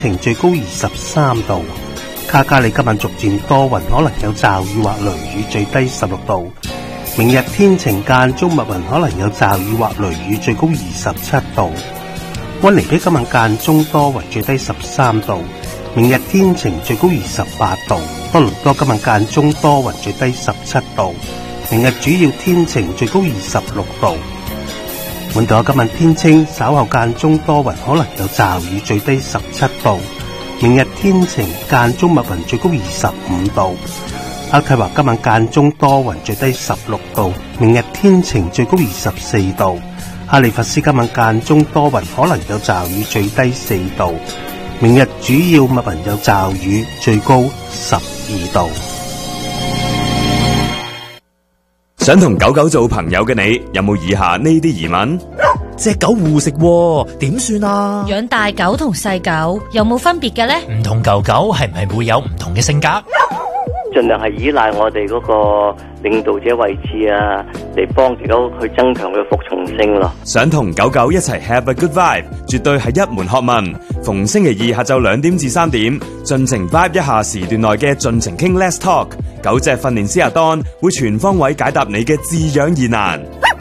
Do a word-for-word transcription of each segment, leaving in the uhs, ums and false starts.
晴最高二十三度。卡加里今晚逐漸多雲，可能有驟雨或雷雨，最低十六度。明日天晴間中密雲，可能有驟雨或雷雨，最高二十七度。溫尼比今晚間中多雲，最低十三度。明日天晴，最高二十八度。多倫多今晚間中多雲，最低十七度。明日主要天晴，最高二十六度。滿島今晚天清，稍後間中多雲，可能有驟雨，最低十七度。明日天晴間中密雲，最高二十五度。渥太華今晚間中多雲，最低十六度。明日天晴，最高二十四度。哈利法斯今晚間中多雲，可能有驟雨，最低四度。明日主要密雲有驟雨，最高十二度。 想同狗狗做朋友嘅你，有冇以下呢啲疑問？ 隻狗護食喎，點算啊？ 養大狗同細狗有冇分別嘅呢？ 唔同狗狗係唔係會有唔同嘅性格？ 盡量係依賴我哋嗰個領導者位置啊，嚟幫隻狗去增強佢服從性咯。 想同狗狗一齊 have a good vibe， 絕對係一門學問。逢星期二下晝兩點至三點，盡情 vibe 一下時段內嘅盡情傾 Let's Talk。狗隻訓練師阿 Don 會全方位解答你嘅飼養疑難。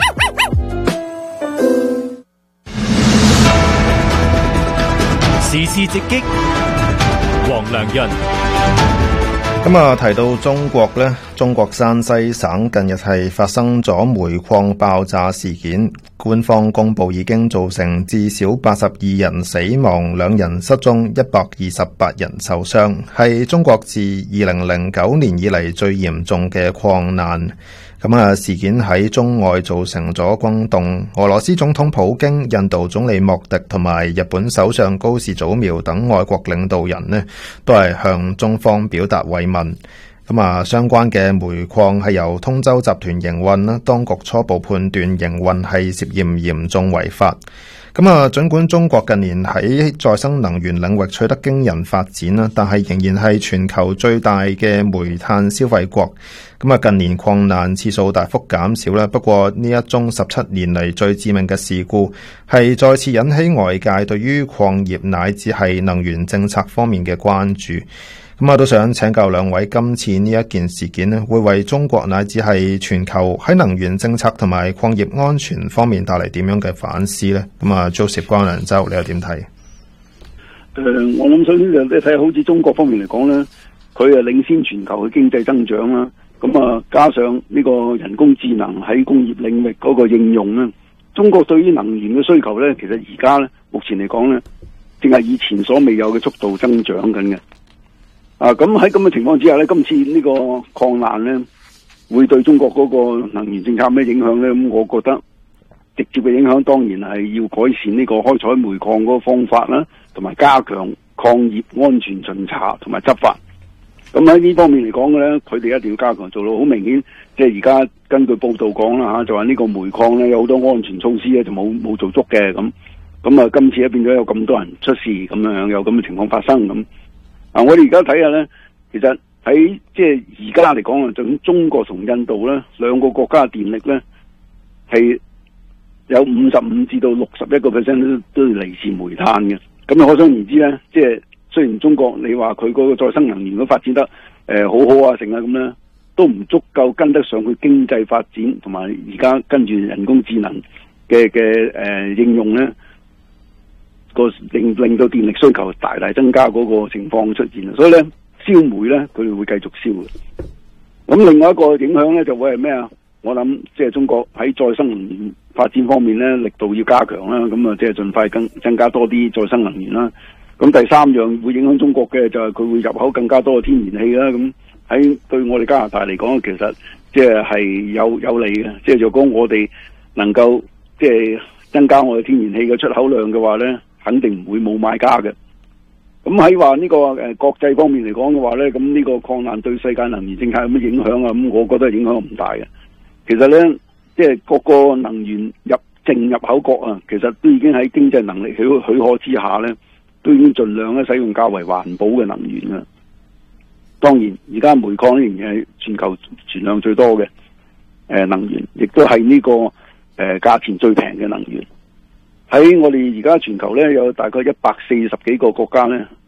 時事直擊，黃良潤。 咁啊，提到中國呢，中國山西省近日係發生咗煤礦爆炸事件，官方公布已經造成至少八十二人死亡，兩人失蹤，一百二十八人受傷，係中國自二零零九年以嚟最嚴重嘅礦難。咁啊，事件喺中外造成咗轟動，俄羅斯總統普京、印度總理莫迪同埋日本首相高市早苗等外國領導人呢，都係向中方表達慰問。咁啊，相關嘅煤礦係由通州集團營運啦，當局初步判斷營運係涉嫌嚴重違法。咁啊，儘管中國近年喺再生能源領域取得驚人發展啦，但係仍然係全球最大嘅煤炭消費國。咁啊，近年礦難次數大幅減少啦，不過呢一宗十七年嚟最致命嘅事故，係再次引起外界對於礦業乃至係能源政策方面嘅關注。咁啊，都想請教兩位，今次呢一件事件呢，會為中國乃至係全球喺能源政策同埋礦業安全方面帶嚟點樣嘅反思呢？咁啊 ，Joseph 關良洲，你又點睇？誒、 呃，我諗首先就你睇，好似中國方面嚟講咧，佢係領先全球嘅經濟增長啦。咁啊，加上呢個人工智能喺工業領域嗰個應用咧，中國對於能源嘅需求咧，其實而家咧，目前嚟講咧，正係以前所未有嘅速度增長緊嘅。啊，咁喺咁嘅情況之下咧，今次呢個礦難咧，會對中國嗰個能源政策有咩影響咧？咁我覺得直接嘅影響當然係要改善呢個開採煤礦嗰個方法啦，同埋加強礦業安全巡查同埋執法。咁喺呢方面嚟講嘅咧，佢哋一定要加強做到好明顯。即係而家根據報道講啦嚇，就話呢個煤礦咧有好多安全措施咧就冇冇做足嘅咁。咁啊，今次咧變咗有咁多人出事咁樣，有咁嘅情況發生咁。啊！我哋而家睇下咧，其實喺即係而家嚟講啊，就中國同印度咧兩個國家嘅電力咧係有五十五至到六十一個 percent 都都嚟自煤炭嘅。咁可想而知咧，即係雖然中國你話佢嗰個再生能源都發展得誒、呃、好好啊，成啊咁咧，都唔足夠跟得上佢經濟發展，同埋而家跟住人工智能嘅嘅誒應用咧。個令令到電力需求大大增加嗰個情況出現，所以咧燒煤咧佢哋會繼續燒嘅。咁另外一個影響咧就會係咩啊？我諗即係中國喺再生能源發展方面咧力度要加強啦，咁啊即係盡快更增加多啲再生能源啦。咁第三樣會影響中國嘅就係佢會入口更加多嘅天然氣啦。咁喺對我哋加拿大嚟講，其實即係係有有利嘅。即係如果我哋能夠即係增加我哋天然氣嘅出口量嘅話咧，肯定唔會冇買家嘅。咁喺話呢個誒、呃、國際方面嚟講嘅話咧，咁呢個礦難對世界能源政策有乜影響啊？咁我覺得影響唔大嘅。其實咧，即係各個能源入淨入口國啊，其實都已經喺經濟能力許許可之下咧，都已經盡量咧使用較為環保嘅能源啦。當然，而家煤礦仍然係全球存量最多嘅誒、呃、能源，亦都係呢個誒價、呃、錢最平嘅能源。喺我哋而家全球咧有大概一百四十幾個國家咧